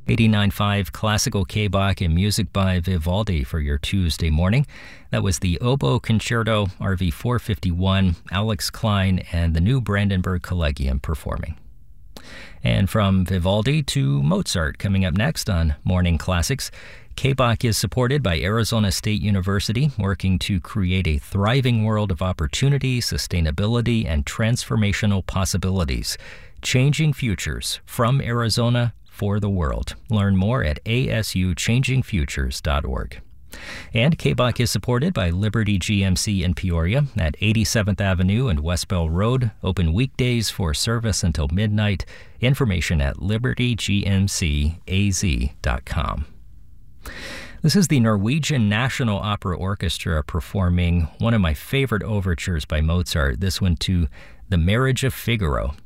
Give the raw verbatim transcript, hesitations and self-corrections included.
eighty-nine point five Classical K-Bach and music by Vivaldi for your Tuesday morning. That was the Oboe Concerto, R V four fifty-one, Alex Klein, and the New Brandenburg Collegium performing. And from Vivaldi to Mozart coming up next on Morning Classics. K-Bach is supported by Arizona State University, working to create a thriving world of opportunity, sustainability, and transformational possibilities. Changing futures from Arizona for the world. Learn more at a s u changing futures dot org. And K-Bach is supported by Liberty G M C in Peoria at eighty-seventh Avenue and West Bell Road. Open weekdays for service until midnight. Information at liberty g m c a z dot com. This is the Norwegian National Opera Orchestra performing one of my favorite overtures by Mozart, this one to The Marriage of Figaro.